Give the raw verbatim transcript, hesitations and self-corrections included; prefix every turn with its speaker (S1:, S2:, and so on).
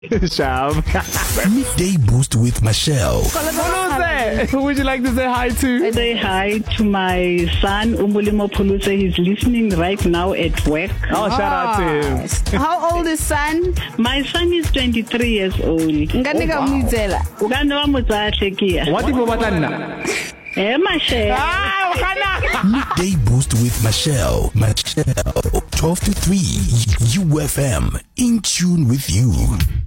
S1: Shab.
S2: Midday Boost with Michelle.
S1: Who would you like to say hi to?
S3: I say hi to my son, Umulimo Puluse. He's listening right now at work.
S1: Oh, shout out to him.
S4: How old is son?
S3: My son is twenty-three years old.
S4: Ngane ka mutsela.
S3: Uganda wa motsahle kia.
S1: What if you batana?
S3: Eh, Michelle.
S1: Ah,
S2: Midday Boost with Michelle. Michelle, twelve to three, U F M, in tune with you.